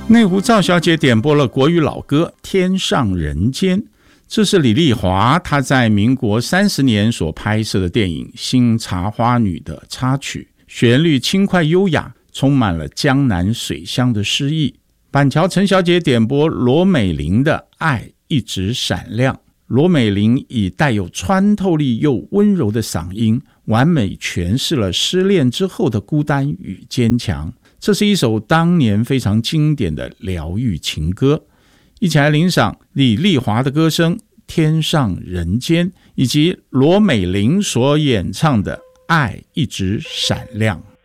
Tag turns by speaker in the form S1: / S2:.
S1: 内湖赵小姐点播了国语老歌《天上人间》，这是李丽华她在民国30年所拍摄的电影《新茶花女》的插曲，旋律轻快优雅，充满了江南水乡的诗意。板桥陈小姐点播罗美玲的《爱一直闪亮》，罗美玲以带有穿透力又温柔的嗓音，完美诠释了失恋之后的孤单与坚强。这是一首当年非常经典的疗愈情歌，一起来欣赏李丽华的歌声《天上人间》，以及罗美玲所演唱的《爱一直闪亮》。